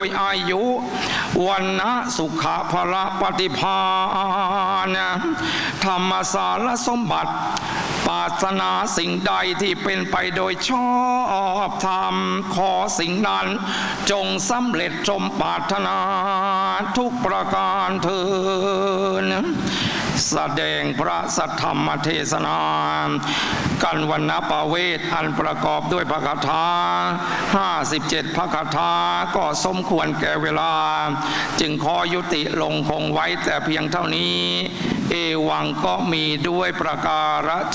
อายุวันนะสุขะพละปฏิภาณธรรมสารสมบัติปรารถนาสิ่งใดที่เป็นไปโดยชอบธรรมขอสิ่งนั้นจงสำเร็จสมปรารถนาทุกประการเถิดแสดงพระสัทธรรมเทศนากันวันณปเวทอันประกอบด้วยพระคาถา57พระคาถาก็สมควรแก่เวลาจึงขอยุติลงคงไว้แต่เพียงเท่านี้เอวังก็มีด้วยประการ